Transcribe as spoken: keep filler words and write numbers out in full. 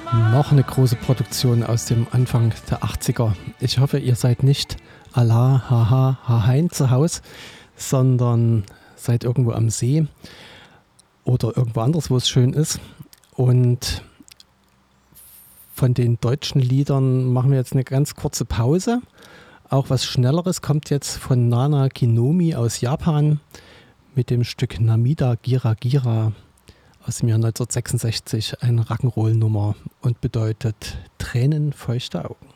Noch eine große Produktion aus dem Anfang der achtziger. Ich hoffe, ihr seid nicht Allah, haha, hahain zu Hause, sondern seid irgendwo am See oder irgendwo anders, wo es schön ist. Und von den deutschen Liedern machen wir jetzt eine ganz kurze Pause. Auch was Schnelleres kommt jetzt von Nana Kinomi aus Japan mit dem Stück Namida Gira Gira aus dem Jahr neunzehnhundertsechsundsechzig, eine Rock'n'Roll-Nummer und bedeutet tränenfeuchte Augen.